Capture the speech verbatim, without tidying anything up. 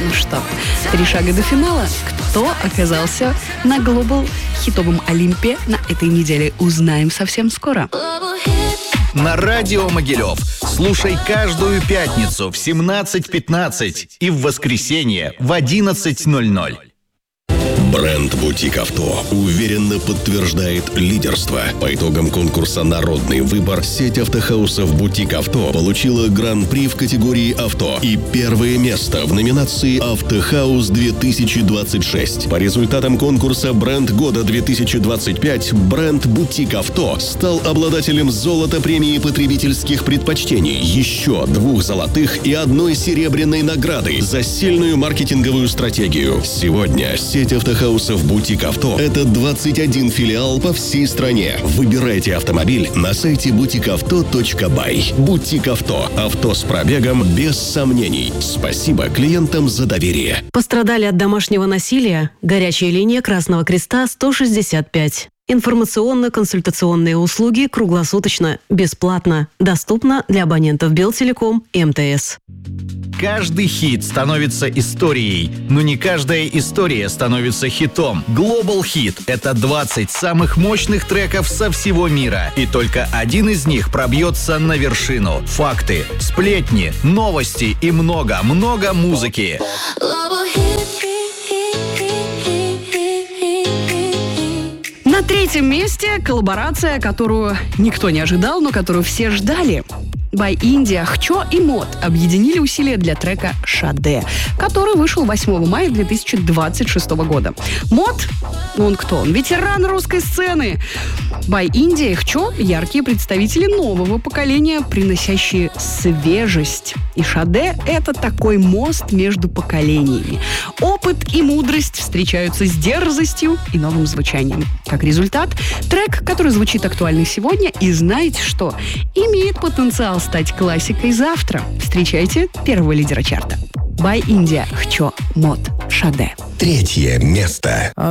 Ну что, три шага до финала. Кто оказался на Global хитовом Олимпе на этой неделе, узнаем совсем скоро. На радио Могилев слушай каждую пятницу в семнадцать пятнадцать и в воскресенье в одиннадцать ноль ноль. Бренд «Бутик Авто» уверенно подтверждает лидерство. По итогам конкурса «Народный выбор» сеть автохаусов «Бутик Авто» получила гран-при в категории «Авто» и первое место в номинации «Автохаус-две тысячи двадцать шесть». По результатам конкурса «Бренд года-две тысячи двадцать пять» бренд «Бутик Авто» стал обладателем золота премии потребительских предпочтений, еще двух золотых и одной серебряной награды за сильную маркетинговую стратегию. Сегодня сеть автохаусов Хаусов «Бутик Авто» — это двадцать один филиал по всей стране. Выбирайте автомобиль на сайте бутик авто точка бай. «Бутик Авто» — авто с пробегом без сомнений. Спасибо клиентам за доверие. Пострадали от домашнего насилия? Горячая линия Красного Креста сто шестьдесят пять. Информационно-консультационные услуги круглосуточно, бесплатно, доступно для абонентов Белтелеком и эм тэ эс. Каждый хит становится историей, но не каждая история становится хитом. Global Hit — это двадцать самых мощных треков со всего мира, и только один из них пробьется на вершину. Факты, сплетни, новости и много-много музыки. На третьем месте коллаборация, которую никто не ожидал, но которую все ждали. By India, Хчо и Мод объединили усилия для трека «Шаде», который вышел восьмого мая две тысячи двадцать шестого года. Мод, он кто? Он ветеран русской сцены. By India и Хчо — яркие представители нового поколения, приносящие свежесть. И «Шаде» — это такой мост между поколениями. Опыт и мудрость встречаются с дерзостью и новым звучанием. Как результат, трек, который звучит актуально сегодня, и знаете что? Имеет потенциал стать классикой завтра. Встречайте первого лидера чарта. By India, Хчо, Мод, «Шаде». Третье место.